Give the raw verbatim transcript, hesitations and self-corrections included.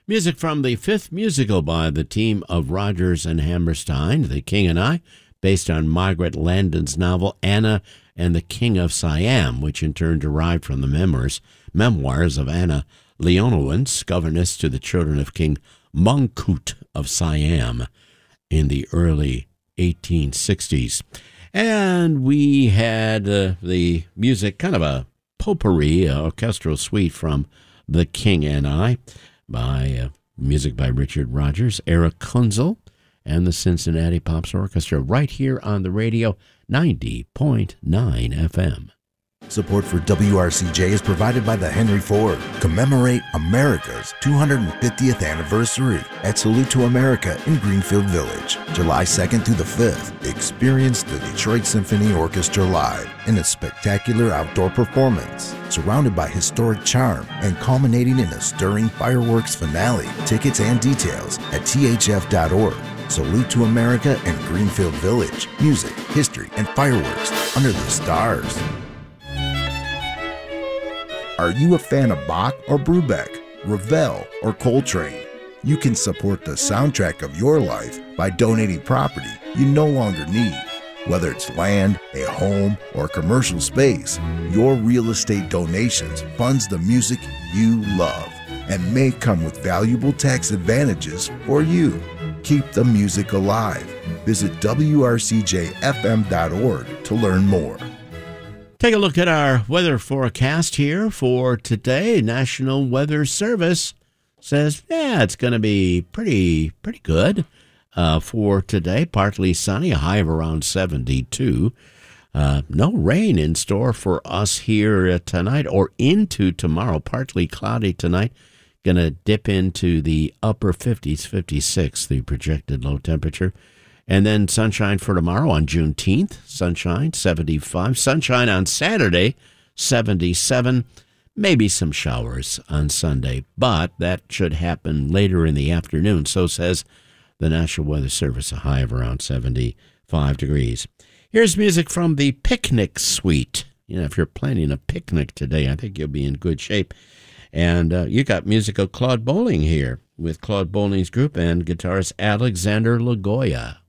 Music from the fifth musical by the team of Rodgers and Hammerstein, The King and I, based on Margaret Landon's novel Anna and the King of Siam, which in turn derived from the memoirs, memoirs of Anna Leonowens, governess to the children of King Mongkut of Siam in the early eighteen sixties. And we had uh, the music, kind of a potpourri, a orchestral suite from The King and I, by uh, music by Richard Rodgers, Eric Kunzel, and the Cincinnati Pops Orchestra, right here on the radio, ninety point nine F M. Support for W R C J is provided by the Henry Ford. Commemorate America's two hundred fiftieth anniversary at Salute to America in Greenfield Village, July second through the fifth. Experience the Detroit Symphony Orchestra live in a spectacular outdoor performance, surrounded by historic charm and culminating in a stirring fireworks finale. Tickets and details at T H F dot org. Salute to America and Greenfield Village. Music, history, and fireworks under the stars. Are you a fan of Bach or Brubeck, Ravel or Coltrane? You can support the soundtrack of your life by donating property you no longer need. Whether it's land, a home, or commercial space, your real estate donations funds the music you love and may come with valuable tax advantages for you. Keep the music alive. Visit W R C J F M dot org to learn more. Take a look at our weather forecast here for today. National Weather Service says, yeah, it's going to be pretty pretty good uh, for today. Partly sunny, a high of around seventy-two. Uh, no rain in store for us here uh, tonight or into tomorrow. Partly cloudy tonight. Going to dip into the upper fifties, fifty-six, the projected low temperature. And then sunshine for tomorrow on Juneteenth, sunshine, seventy-five. Sunshine on Saturday, seventy-seven. Maybe some showers on Sunday, but that should happen later in the afternoon. So says the National Weather Service, a high of around seventy-five degrees. Here's music from the Picnic Suite. You know, if you're planning a picnic today, I think you'll be in good shape. And uh, you got music of Claude Bolling here with Claude Bolling's group and guitarist Alexander Lagoya.